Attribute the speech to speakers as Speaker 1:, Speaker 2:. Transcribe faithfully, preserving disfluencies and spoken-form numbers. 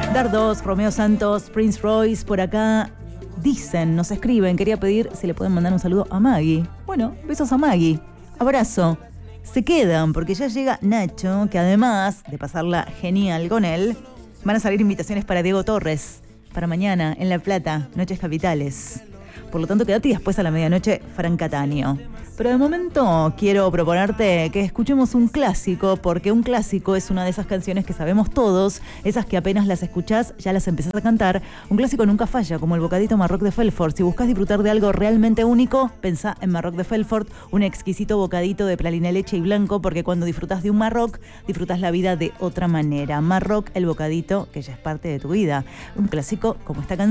Speaker 1: Dardos, Romeo Santos, Prince Royce, por acá dicen, nos escriben, quería pedir si le pueden mandar un saludo a Maggie. Bueno, besos a Maggie. Abrazo. Se quedan porque ya llega Nacho, que además de pasarla genial con él, van a salir invitaciones para Diego Torres, para mañana en La Plata, Noches Capitales. Por lo tanto, quédate y después a la medianoche, Fran Cataño. Pero de momento quiero proponerte que escuchemos un clásico, porque un clásico es una de esas canciones que sabemos todos, esas que apenas las escuchás ya las empezás a cantar. Un clásico nunca falla, como el bocadito Marroc de Felfort. Si buscas disfrutar de algo realmente único, pensá en Marroc de Felfort, un exquisito bocadito de pralina, leche y blanco, porque cuando disfrutás de un Marroc, disfrutás la vida de otra manera. Marroc, el bocadito que ya es parte de tu vida. Un clásico como esta canción.